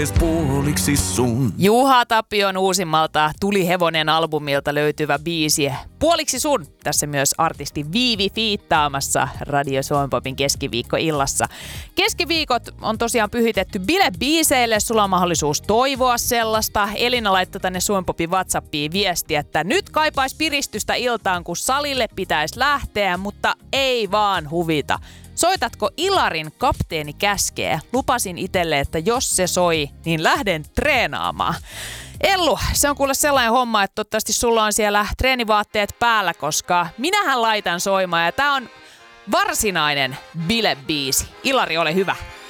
puoliksi sun. Juha Tapion uusimmalta Tuli hevonen -albumilta löytyvä biisi Puoliksi sun. Tässä myös artisti Viivi fiittaamassa Radio Suomen Popin keskiviikkoillassa. Keskiviikot on tosiaan pyhitetty bilebiiseille. Sulla on mahdollisuus toivoa sellaista. Elina laittoi tänne Suomen Popin WhatsAppiin viestiä, että nyt kaipaisi piristystä iltaan, kun salille pitäisi lähteä, mutta ei vaan huvita. Soitatko Ilarin Kapteeni käskee? Lupasin itselle, että jos se soi, niin lähden treenaamaan. Ellu, se on kuule sellainen homma, että toivottavasti sulla on siellä treenivaatteet päällä, koska minähän laitan soimaan ja tää on varsinainen bilebiisi. Ilari, ole hyvä.